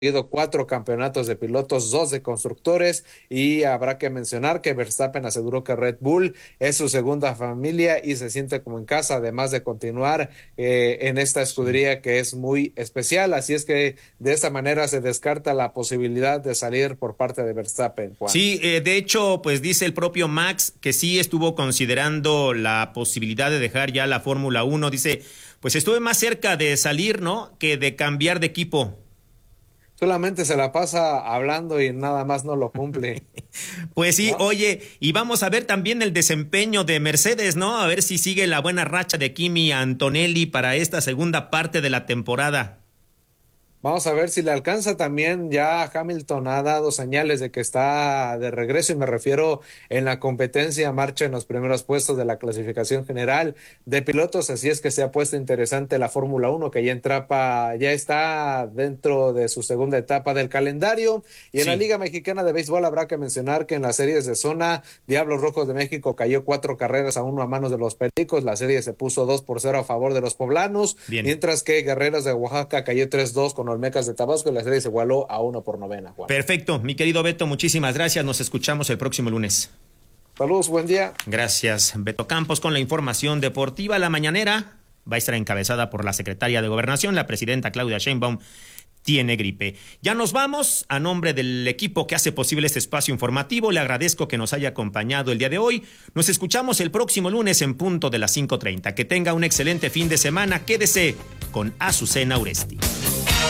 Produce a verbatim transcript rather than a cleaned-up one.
cuatro campeonatos de pilotos, dos de constructores, y habrá que mencionar que Verstappen aseguró que Red Bull es su segunda familia y se siente como en casa, además de continuar eh, en esta escudería que es muy especial. Así es que de esta manera se descarta la posibilidad de salir por parte de Verstappen, Juan. Sí, eh, de hecho, pues dice el propio Max que sí estuvo considerando la posibilidad de dejar ya la Fórmula Uno. Dice, pues estuve más cerca de salir, ¿no? Que de cambiar de equipo. Solamente se la pasa hablando y nada más no lo cumple, Pues sí, ¿no? oye, y vamos a ver también el desempeño de Mercedes, ¿no? A ver si sigue la buena racha de Kimi Antonelli para esta segunda parte de la temporada. Vamos a ver si le alcanza también. Ya Hamilton ha dado señales de que está de regreso, y me refiero en la competencia, marcha en los primeros puestos de la clasificación general de pilotos. Así es que se ha puesto interesante la Fórmula Uno, que ya entrapa, ya está dentro de su segunda etapa del calendario. Y en la Sí. Liga Mexicana de Béisbol habrá que mencionar que en las series de zona, Diablos Rojos de México cayó cuatro carreras a uno a manos de los Pericos. La serie se puso dos por cero a favor de los poblanos, Bien. mientras que Guerreros de Oaxaca cayó tres dos con Olmecas de Tabasco, y la serie se igualó a uno por novena, Juan. Perfecto, mi querido Beto, muchísimas gracias. Nos escuchamos el próximo lunes. Saludos, buen día. Gracias, Beto Campos, con la información deportiva. La mañanera va a estar encabezada por la secretaria de Gobernación, la presidenta Claudia Sheinbaum. Tiene gripe. Ya nos vamos. A nombre del equipo que hace posible este espacio informativo, le agradezco que nos haya acompañado el día de hoy. Nos escuchamos el próximo lunes en punto de las cinco treinta. Que tenga un excelente fin de semana. Quédese con Azucena Uresti.